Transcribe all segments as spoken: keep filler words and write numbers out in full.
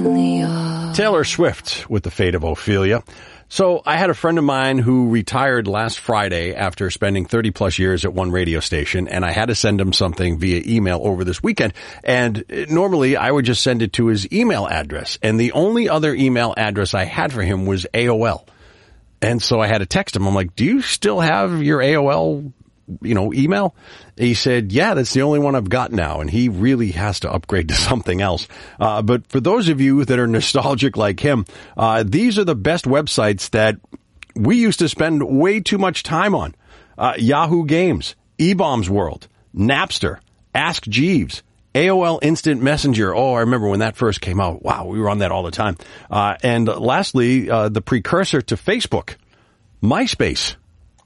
Ophelia. Taylor Swift with The Fate of Ophelia. So I had a friend of mine who retired last Friday after spending thirty plus years at one radio station, and I had to send him something via email over this weekend. And normally I would just send it to his email address, and the only other email address I had for him was A O L. And so I had to text him. I'm like, do you still have your A O L, you know, email? He said, yeah, that's the only one I've got now. And he really has to upgrade to something else. Uh, but for those of you that are nostalgic like him, uh, these are the best websites that we used to spend way too much time on. Uh, Yahoo Games, eBaum's World, Napster, Ask Jeeves, A O L Instant Messenger. Oh, I remember when that first came out. Wow, we were on that all the time. Uh, and lastly, uh, the precursor to Facebook, MySpace.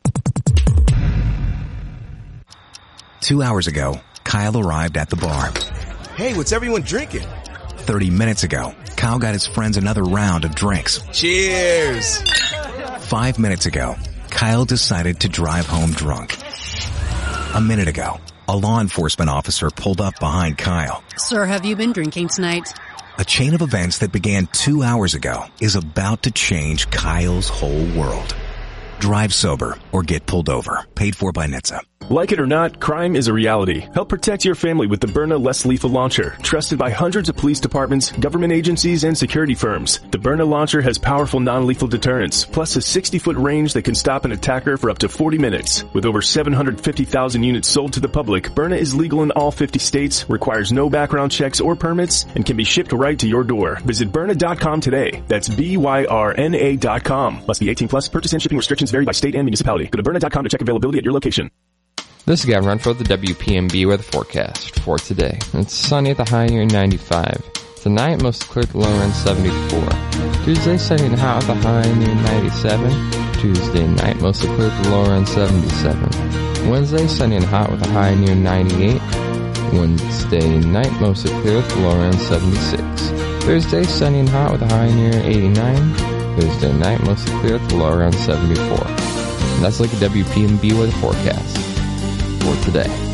Two hours ago, Kyle arrived at the bar. Hey, what's everyone drinking? Thirty minutes ago, Kyle got his friends another round of drinks. Cheers! Five minutes ago, Kyle decided to drive home drunk. A minute ago, a law enforcement officer pulled up behind Kyle. Sir, have you been drinking tonight? A chain of events that began two hours ago is about to change Kyle's whole world. Drive sober or get pulled over. Paid for by N H T S A. Like it or not, crime is a reality. Help protect your family with the Byrna Less Lethal Launcher, trusted by hundreds of police departments, government agencies, and security firms. The Byrna launcher has powerful non-lethal deterrence, plus a sixty-foot range that can stop an attacker for up to forty minutes. With over seven hundred fifty thousand units sold to the public, Byrna is legal in all fifty states, requires no background checks or permits, and can be shipped right to your door. Visit Byrna dot com today. That's B Y R N A dot com. Must be eighteen plus. Purchase and shipping restrictions vary by state and municipality. Go to Byrna dot com to check availability at your location. This is Gavin Run the W P M B weather forecast for today. It's sunny at the high near ninety-five. Tonight, most clear at the low around seventy-four. Tuesday, sunny and hot with a high near ninety-seven. Tuesday night, mostly clear at the low around seventy-seven. Wednesday, sunny and hot with a high near ninety-eight. Wednesday night, mostly clear with the low around seventy-six. Thursday, sunny and hot with a high near eighty-nine. Thursday night, mostly clear with the low around seventy-four. And that's like a W P M B weather forecast for today.